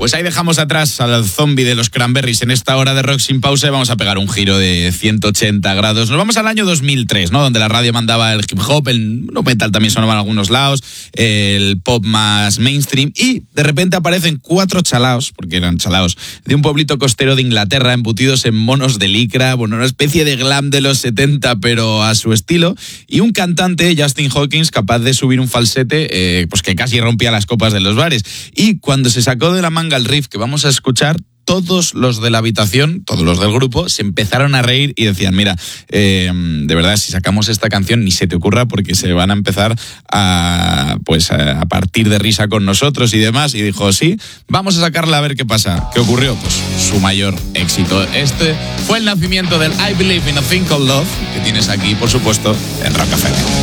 Pues ahí dejamos atrás al zombie de los Cranberries en esta hora de Rock Sin Pausa y vamos a pegar un giro de 180 grados. Nos vamos al año 2003, ¿no? Donde la radio mandaba el hip hop, el no metal también sonaba en algunos lados, el pop más mainstream, y de repente aparecen 4 chalaos, porque eran chalaos, de un pueblito costero de Inglaterra, embutidos en monos de licra, bueno, una especie de glam de los 70, pero a su estilo, y un cantante, Justin Hawkins, capaz de subir un falsete, pues que casi rompía las copas de los bares. Y cuando se sacó de la manga el riff que vamos a escuchar, todos los de la habitación, todos los del grupo, se empezaron a reír y decían, mira, de verdad, si sacamos esta canción ni se te ocurra porque se van a empezar a partir de risa con nosotros y demás. Y dijo, sí, vamos a sacarla a ver qué pasa. ¿Qué ocurrió? Pues su mayor éxito. Este fue el nacimiento del I Believe in a Thing Called Love, que tienes aquí, por supuesto, en Rock FM.